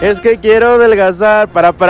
Es que quiero adelgazar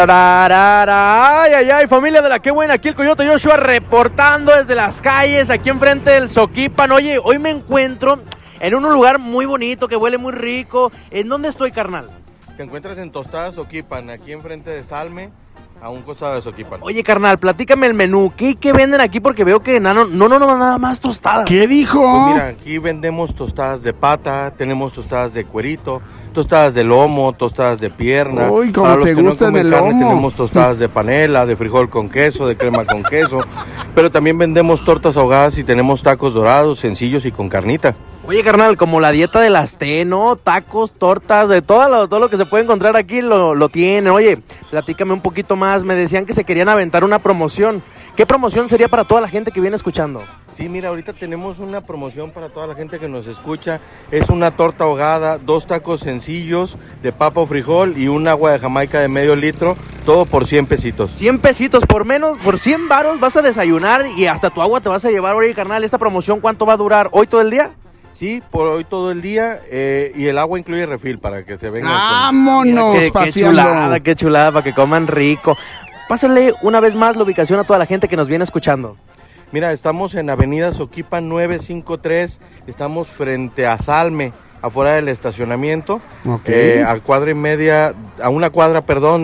ay, familia de la que buena, aquí el Coyote Joshua reportando desde las calles, aquí enfrente del Soquipan. Oye, hoy me encuentro en un lugar muy bonito, que huele muy rico. ¿En dónde estoy, carnal? Te encuentras en Tostadas Soquipan, aquí enfrente de Salme, a un costado de Soquipan. Oye, carnal, platícame el menú. ¿Qué venden aquí? Porque veo que no, nada más tostadas. ¿Qué dijo? Pues mira, aquí vendemos tostadas de pata, tenemos tostadas de cuerito, tostadas de lomo, tostadas de pierna. Uy, como para los te que gusta no comen el carne, lomo. tenemos tostadas de panela, de frijol con queso, de crema con queso. Pero también vendemos tortas ahogadas y tenemos tacos dorados, sencillos y con carnita. Oye, carnal, como la dieta del Azté, ¿no? Tacos, tortas, de todo lo que se puede encontrar aquí lo tiene. Oye, platícame un poquito más. Me decían que se querían aventar una promoción. ¿Qué promoción sería para toda la gente que viene escuchando? Sí, mira, ahorita tenemos una promoción para toda la gente que nos escucha. Es una torta ahogada, 2 tacos sencillos de papa o frijol y un agua de Jamaica de medio litro, todo por 100 pesitos. 100 pesitos, por 100 varos vas a desayunar y hasta tu agua te vas a llevar. Oye, carnal, ¿esta promoción cuánto va a durar? ¿Hoy todo el día? Sí, por hoy todo el día y el agua incluye refil para que se vengan. ¡Vámonos, paseando! Qué chulada, para que coman rico. Pásale una vez más la ubicación a toda la gente que nos viene escuchando. Mira, estamos en Avenida Soquipan 953, estamos frente a Salme, afuera del estacionamiento, Okay. a una cuadra,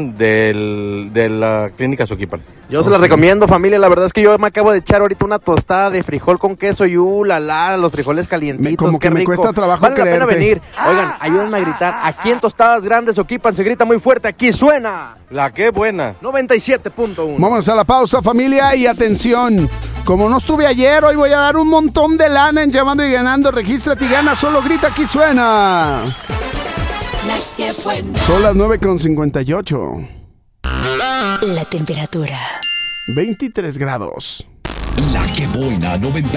de la clínica Soquipan. Yo se la recomiendo, familia. La verdad es que yo me acabo de echar ahorita una tostada de frijol con queso y los frijoles calientitos. Como que me cuesta trabajo vale creerte. la pena venir. Oigan, ayúdenme a gritar. Aquí en Tostadas Grandes Soquipan se grita muy fuerte. Aquí suena La que buena. 97.1. Vamos a la pausa, familia, y atención. Como no estuve ayer, hoy voy a dar un montón de lana en Llamando y Ganando. Regístrate y gana, solo grita, aquí suena. La que buena. Son las 9:58. La temperatura. 23 grados. La que buena 90.